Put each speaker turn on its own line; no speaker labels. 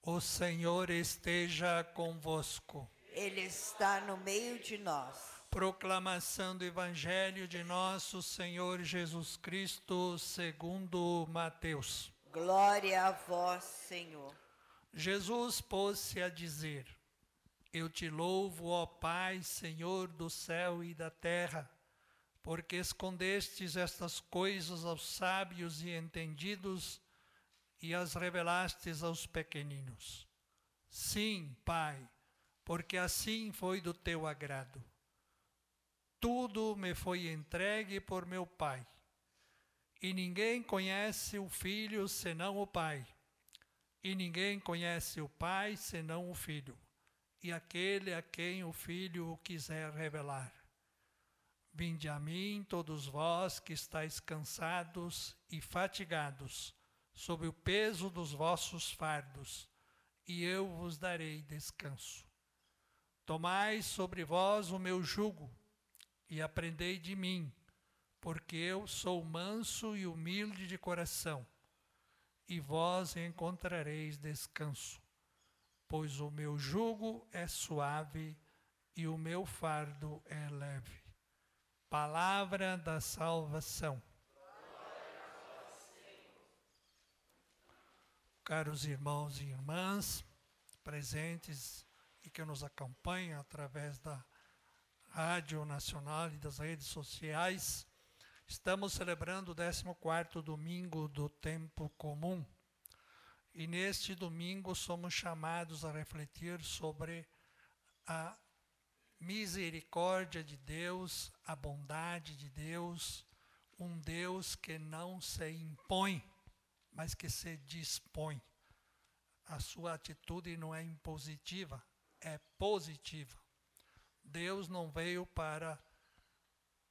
O Senhor esteja convosco.
Ele está no meio de nós.
Proclamação do Evangelho de nosso Senhor Jesus Cristo, segundo Mateus.
Glória a vós, Senhor.
Jesus pôs-se a dizer: Eu te louvo, ó Pai, Senhor do céu e da terra, porque escondestes estas coisas aos sábios e entendidos e as revelastes aos pequeninos. Sim, Pai, porque assim foi do teu agrado. Tudo me foi entregue por meu Pai, e ninguém conhece o Filho senão o Pai, e ninguém conhece o Pai senão o Filho, e aquele a quem o Filho o quiser revelar. Vinde a mim, todos vós que estáis cansados e fatigados, sob o peso dos vossos fardos, e eu vos darei descanso. Tomai sobre vós o meu jugo, e aprendei de mim, porque eu sou manso e humilde de coração, e vós encontrareis descanso, pois o meu jugo é suave e o meu fardo é leve. Palavra da salvação. Caros irmãos e irmãs, presentes e que nos acompanham através da Rádio Nacional e das redes sociais, estamos celebrando o 14º domingo do tempo comum. E neste domingo somos chamados a refletir sobre a misericórdia de Deus, a bondade de Deus, um Deus que não se impõe, mas que se dispõe. A sua atitude não é impositiva, é positiva. Deus não veio para